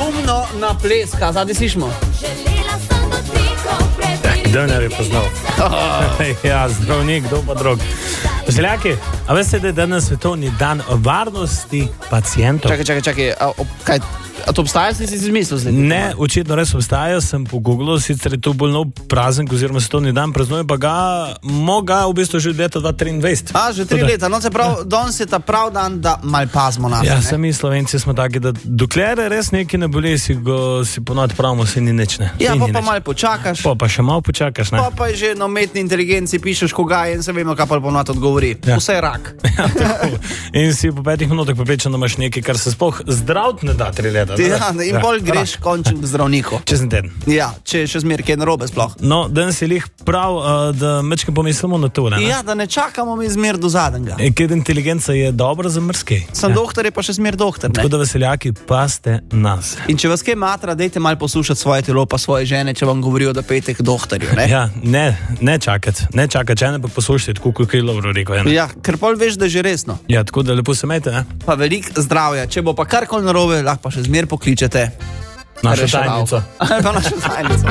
pogumno napleska, zadnji slišimo. Kdo ne bi poznal? Ja, zdravnik, kdo pa drug. Veseljaki, a veste, da je danes svetovni dan varnosti pacientov? Čakaj, a to obstaja, si izmislil zdaj? Ne, očitno res obstaja, sem pogooglil, sicer je to bolj nov praznik oziroma svetovni dan, praznuje pa ga v bistvu že leta 2023. Že 3 leta, no se prav, danes je ta prav dan, da mal pazimo nas. Ja, sami Slovenci smo taki, da dokler res nekaj ne boli, si ponad pravimo, se ni nič, ne. Ja, pa mal počakaš. Pa še malo počakaš, ne. Pa je že na umetni inteligenci pišeš, koga je in se vemo, kaj pa ponad odgovori. Ja. Vse je rak. Ja, in si po 5 minutah prepričan, da imaš nekaj, kar se sploh zdravt ne da 3 leta. Ja, in bolj greš končno k zdravniku. Čez en teden. Ja, če še zmer kaj narobe sploh. No, danes je lih prav, da mečkaj pomislimo na to, ne? Ja, da ne čakamo mi zmer do zadnjega. Ker inteligenca je dobra za mrskej. Sam doktor je pa še zmer doktor, ne? Tako da veseljaki, paste nas. In če vas kaj matra, dajte mal poslušati svoje telo pa svoje žene, če vam govorijo, da pejte k doktorju, ne? Ja, ne čakati, če ne pa poslušati, tako kot je Lovro rekel. Ja, ker pol veš, da je že resno. Ja, tako da lepo se imejte, ne? Pa veliko zdravja, če bo pa karkoli narobe, lahko pa še zmer pokličete našo tajnico. Pa našo tajnico.